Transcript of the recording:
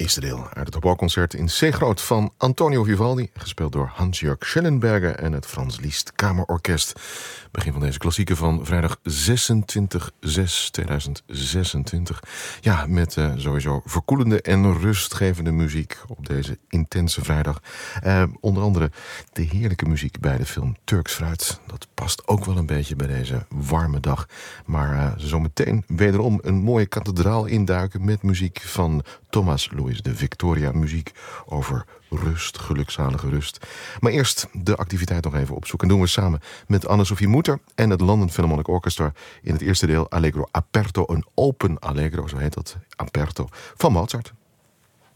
Eerste deel uit het Hobo-concert in C-groot van Antonio Vivaldi, gespeeld door Hans-Jörg Schellenberger en het Franz Liszt Kamerorkest. Begin van deze klassieker van vrijdag 26/6/2026. Ja, met sowieso verkoelende en rustgevende muziek op deze intense vrijdag. Onder andere de heerlijke muziek bij de film Turks Fruit. Dat past ook wel een beetje bij deze warme dag. Maar zometeen wederom een mooie kathedraal induiken met muziek van Thomas Louis de Victoria, muziek over rust, gelukzalige rust. Maar eerst de activiteit nog even opzoeken. En doen we samen met Anne-Sophie Mutter en het London Philharmonic Orchestra in het eerste deel Allegro Aperto, een open Allegro, zo heet dat, Aperto, van Mozart.